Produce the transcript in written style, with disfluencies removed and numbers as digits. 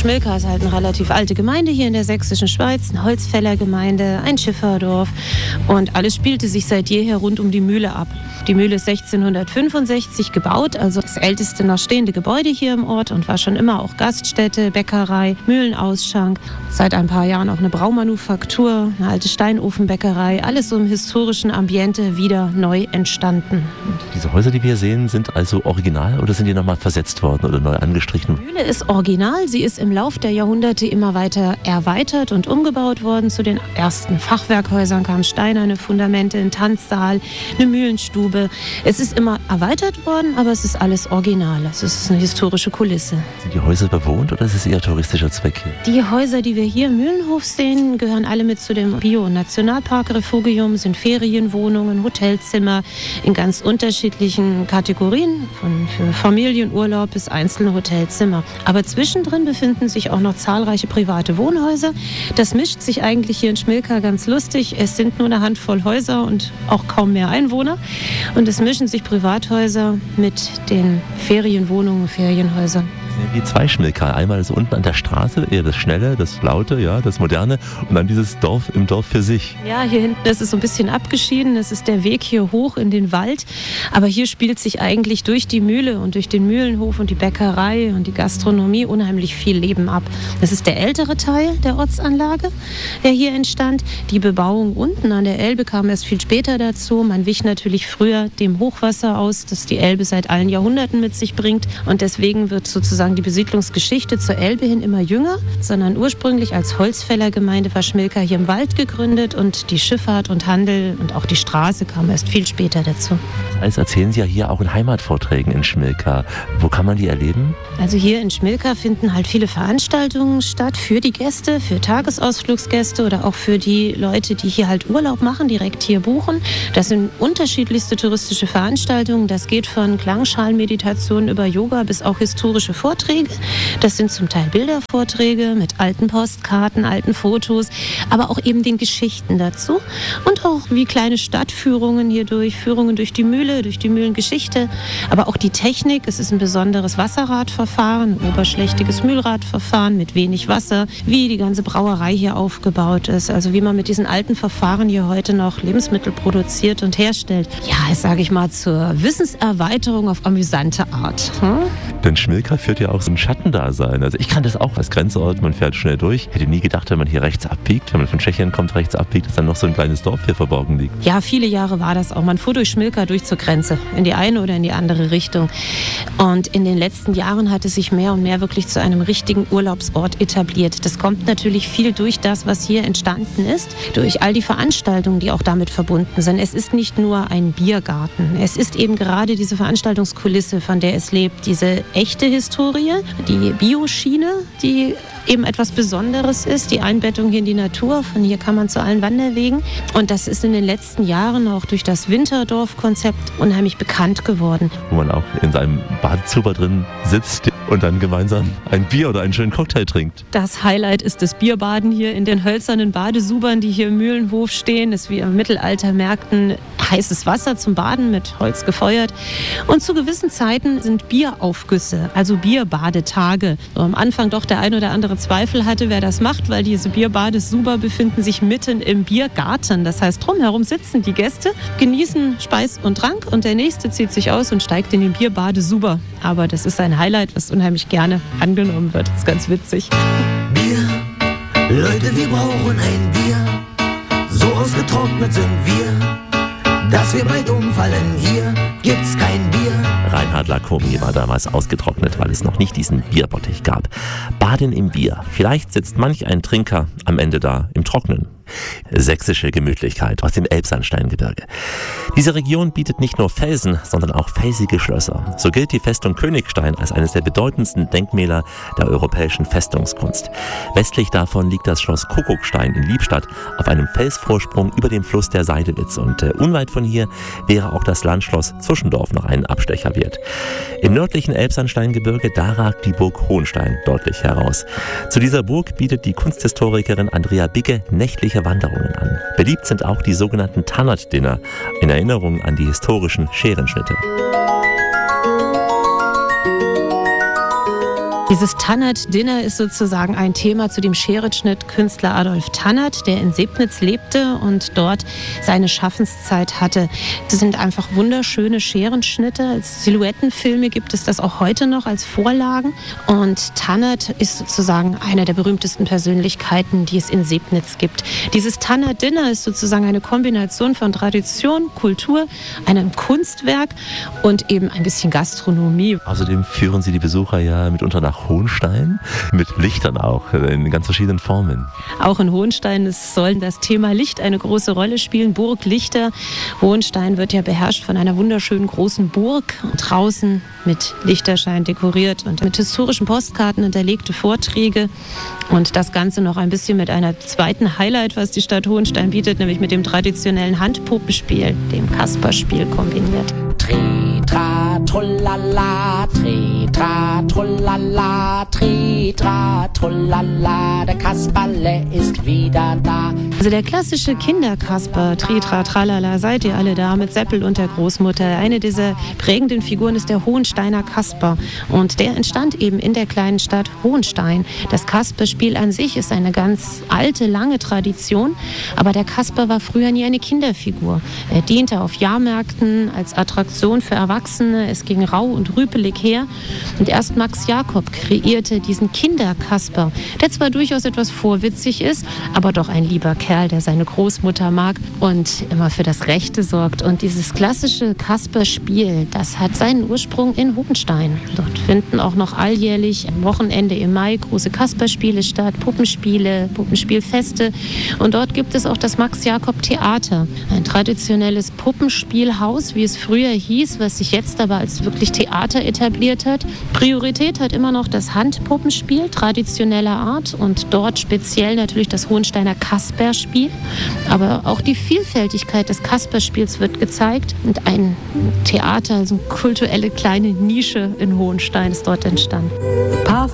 Schmilka ist halt eine relativ alte Gemeinde hier in der sächsischen Schweiz, eine Holzfällergemeinde, ein Schifferdorf und alles spielte sich seit jeher rund um die Mühle ab. Die Mühle ist 1665 gebaut, also das älteste noch stehende Gebäude hier im Ort und war schon immer auch Gaststätte, Bäckerei, Mühlenausschank. Seit ein paar Jahren auch eine Braumanufaktur, eine alte Steinofenbäckerei, alles so im historischen Ambiente wieder neu entstanden. Diese Häuser, die wir sehen, sind also original oder sind die nochmal versetzt worden oder neu angestrichen? Die Mühle ist original, sie ist im Lauf der Jahrhunderte immer weiter erweitert und umgebaut worden. Zu den ersten Fachwerkhäusern kamen steinerne Fundamente, ein Tanzsaal, eine Mühlenstube. Es ist immer erweitert worden, aber es ist alles original. Es ist eine historische Kulisse. Sind die Häuser bewohnt oder ist es eher touristischer Zweck hier? Die Häuser, die wir hier im Mühlenhof sehen, gehören alle mit zu dem Bio- und Nationalpark-Refugium, sind Ferienwohnungen, Hotelzimmer in ganz unterschiedlichen Kategorien, für Familienurlaub bis einzelne Hotelzimmer. Aber zwischendrin befinden sich auch noch zahlreiche private Wohnhäuser. Das mischt sich eigentlich hier in Schmilka ganz lustig. Es sind nur eine Handvoll Häuser und auch kaum mehr Einwohner. Und es mischen sich Privathäuser mit den Ferienwohnungen, Ferienhäusern. Wie zwei Schmilka. Einmal so unten an der Straße, eher das Schnelle, das Laute, ja, das Moderne und dann dieses Dorf im Dorf für sich. Ja, hier hinten ist es so ein bisschen abgeschieden. Das ist der Weg hier hoch in den Wald. Aber hier spielt sich eigentlich durch die Mühle und durch den Mühlenhof und die Bäckerei und die Gastronomie unheimlich viel Leben ab. Das ist der ältere Teil der Ortsanlage, der hier entstand. Die Bebauung unten an der Elbe kam erst viel später dazu. Man wich natürlich früher dem Hochwasser aus, das die Elbe seit allen Jahrhunderten mit sich bringt. Und deswegen wird sozusagen die Besiedlungsgeschichte zur Elbe hin immer jünger, sondern ursprünglich als Holzfällergemeinde war Schmilka hier im Wald gegründet und die Schifffahrt und Handel und auch die Straße kam erst viel später dazu. Das heißt, erzählen Sie ja hier auch in Heimatvorträgen in Schmilka. Wo kann man die erleben? Also hier in Schmilka finden halt viele Veranstaltungen statt für die Gäste, für Tagesausflugsgäste oder auch für die Leute, die hier halt Urlaub machen, direkt hier buchen. Das sind unterschiedlichste touristische Veranstaltungen. Das geht von Klangschalenmeditation über Yoga bis auch historische Vorträge. Das sind zum Teil Bildervorträge mit alten Postkarten, alten Fotos, aber auch eben den Geschichten dazu. Und auch wie kleine Stadtführungen hier durch, Führungen durch die Mühle, durch die Mühlengeschichte. Aber auch die Technik, es ist ein besonderes Wasserradverfahren, ein oberschlächtiges Mühlradverfahren mit wenig Wasser, wie die ganze Brauerei hier aufgebaut ist. Also wie man mit diesen alten Verfahren hier heute noch Lebensmittel produziert und herstellt. Ja, sage ich mal, zur Wissenserweiterung auf amüsante Art. Denn Schmilka führt ja auch so ein Schattendasein. Also ich kann das auch als Grenzort, man fährt schnell durch. Hätte nie gedacht, wenn man hier rechts abbiegt, wenn man von Tschechien kommt, rechts abbiegt, dass dann noch so ein kleines Dorf hier verborgen liegt. Ja, viele Jahre war das auch. Man fuhr durch Schmilka durch zur Grenze, in die eine oder in die andere Richtung. Und in den letzten Jahren hat es sich mehr und mehr wirklich zu einem richtigen Urlaubsort etabliert. Das kommt natürlich viel durch das, was hier entstanden ist, durch all die Veranstaltungen, die auch damit verbunden sind. Es ist nicht nur ein Biergarten. Es ist eben gerade diese Veranstaltungskulisse, von der es lebt, diese echte Historie, die Bioschiene, die eben etwas Besonderes ist, die Einbettung hier in die Natur. Von hier kann man zu allen Wanderwegen. Und das ist in den letzten Jahren auch durch das Winterdorf-Konzept unheimlich bekannt geworden. Wo man auch in seinem Badezuber drin sitzt und dann gemeinsam ein Bier oder einen schönen Cocktail trinkt. Das Highlight ist das Bierbaden hier in den hölzernen Badesubern, die hier im Mühlenhof stehen. Das ist wie im Mittelalter Märkten heißes Wasser zum Baden mit Holz gefeuert. Und zu gewissen Zeiten sind Bieraufgüsse, also Bierbadetage. So am Anfang doch der ein oder andere Zweifel hatte, wer das macht, weil diese Bierbadesuber befinden sich mitten im Biergarten. Das heißt, drumherum sitzen die Gäste, genießen Speis und Trank und der Nächste zieht sich aus und steigt in den Bierbadesuber. Aber das ist ein Highlight, was unheimlich gerne angenommen wird. Das ist ganz witzig. Bier, Leute, wir brauchen ein Bier. So ausgetrocknet sind wir, dass wir bald umfallen. Hier gibt's kein Bier. Reinhard Lacombe war damals ausgetrocknet, weil es noch nicht diesen Bierbottich gab. Baden im Bier. Vielleicht sitzt manch ein Trinker am Ende da im Trocknen. Sächsische Gemütlichkeit aus dem Elbsandsteingebirge. Diese Region bietet nicht nur Felsen, sondern auch felsige Schlösser. So gilt die Festung Königstein als eines der bedeutendsten Denkmäler der europäischen Festungskunst. Westlich davon liegt das Schloss Kuckuckstein in Liebstadt auf einem Felsvorsprung über dem Fluss der Seidelitz. Und unweit von hier wäre auch das Landschloss Zwischendorf noch einen Abstecher wert. Im nördlichen Elbsandsteingebirge, da ragt die Burg Hohenstein deutlich heraus. Zu dieser Burg bietet die Kunsthistorikerin Andrea Bigge nächtliche Wanderungen an. Beliebt sind auch die sogenannten Tannert-Dinner in Erinnerung an die historischen Scherenschnitte. Dieses Tannert-Dinner ist sozusagen ein Thema zu dem Scherenschnitt-Künstler Adolf Tannert, der in Sebnitz lebte und dort seine Schaffenszeit hatte. Das sind einfach wunderschöne Scherenschnitte. Als Silhouettenfilme gibt es das auch heute noch als Vorlagen. Und Tannert ist sozusagen eine der berühmtesten Persönlichkeiten, die es in Sebnitz gibt. Dieses Tannert-Dinner ist sozusagen eine Kombination von Tradition, Kultur, einem Kunstwerk und eben ein bisschen Gastronomie. Außerdem führen Sie die Besucher ja mitunter nach Hohenstein, mit Lichtern auch, in ganz verschiedenen Formen. Auch in Hohenstein soll das Thema Licht eine große Rolle spielen. Burglichter. Hohenstein wird ja beherrscht von einer wunderschönen großen Burg. Draußen mit Lichterschein dekoriert und mit historischen Postkarten unterlegte Vorträge. Und das Ganze noch ein bisschen mit einer zweiten Highlight, was die Stadt Hohenstein bietet, nämlich mit dem traditionellen Handpuppenspiel, dem Kasperspiel kombiniert. Tritra, trullala, tritra, trullala, tritra, trullala, der Kasperle ist wieder da. Also der klassische Kinderkasper, Tritra, Tralala, seid ihr alle da, mit Seppel und der Großmutter. Eine dieser prägenden Figuren ist der Hohensteiner Kasper. Und der entstand eben in der kleinen Stadt Hohenstein. Das Kasperspiel an sich ist eine ganz alte, lange Tradition. Aber der Kasper war früher nie eine Kinderfigur. Er diente auf Jahrmärkten als Attraktion für Erwachsene. Es ging rau und rüpelig her. Und erst Max Jakob kreierte diesen Kinderkasper, der zwar durchaus etwas vorwitzig ist, aber doch ein lieber Kerl, der seine Großmutter mag und immer für das Rechte sorgt. Und dieses klassische Kasperspiel, das hat seinen Ursprung in Hohenstein. Dort finden auch noch alljährlich am Wochenende im Mai große Kasperspiele statt, Puppenspiele, Puppenspielfeste. Und dort gibt es auch das Max-Jakob-Theater, ein traditionelles Puppenspielhaus, wie es früher hieß, was sich jetzt aber als wirklich Theater etabliert hat. Priorität hat immer noch das Handpuppenspiel traditioneller Art und dort speziell natürlich das Hohensteiner Kasperspiel. Aber auch die Vielfältigkeit des Kasperspiels wird gezeigt und ein Theater, also eine kulturelle kleine Nische in Hohenstein ist dort entstanden.